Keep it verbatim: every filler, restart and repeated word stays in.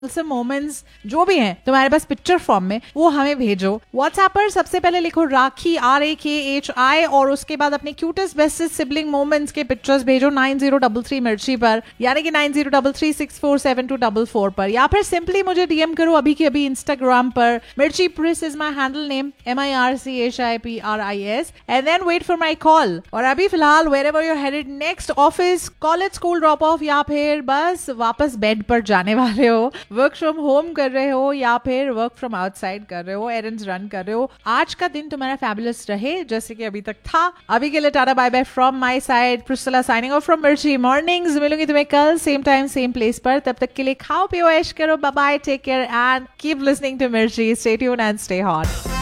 Moments जो भी हैं तुम्हारे पास पिक्चर फॉर्म में, वो हमें भेजो व्हाट्सएप पर। सबसे पहले लिखो राखी, आर ए के एच आई, और उसके बाद अपने क्यूटेस्ट बेस्टेस्ट सिबलिंग मोमेंट्स के पिक्चर्स भेजो नाइन जीरो डबल थ्री मिर्ची पर, यानी कि nine zero double three six four seven to double four पर, या फिर सिंपली मुझे डीएम करो अभी के अभी इंस्टाग्राम पर। मिर्ची प्रिस is my handle name, M I R C H I P R I S, and then wait for my call. और अभी फिलहाल where ever you headed next, office, college, school drop of, या फिर बस वापस bed पर जाने वाले हो, वर्क फ्रॉम होम कर रहे हो, या फिर वर्क फ्रॉम आउटसाइड कर रहे हो, एरंड्स रन कर रहे हो, आज का दिन तुम्हारा फैबुलस रहे जैसे कि अभी तक था। अभी के लिए tata bye bye from my side, प्रिस्टिला signing off from मिर्ची मॉर्निंग्स। मिलूंगी तुम्हें कल सेम टाइम सेम प्लेस पर, तब तक के लिए खाओ पियो ऐश करो, bye bye, take care and keep listening to मिर्ची, stay tuned and stay hot.